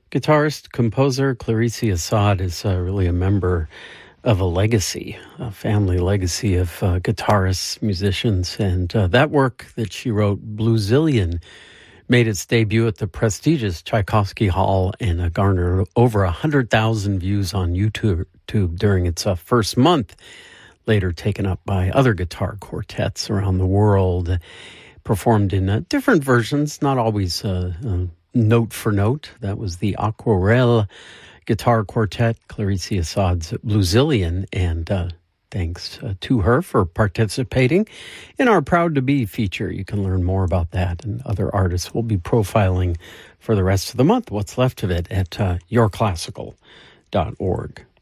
Guitarist, composer Clarice Assad is really a member of a legacy, a family legacy of guitarists, musicians, and that work that she wrote, Bluezillion, made its debut at the prestigious Tchaikovsky Hall and garnered over 100,000 views on YouTube during its first month, later taken up by other guitar quartets around the world, performed in different versions, not always note for note. That was the Aquarelle Guitar Quartet, Clarice Assad's Bluezillion, and thanks to her for participating in our Proud to Be feature. You can learn more about that and other artists we'll be profiling for the rest of the month, what's left of it, at yourclassical.org.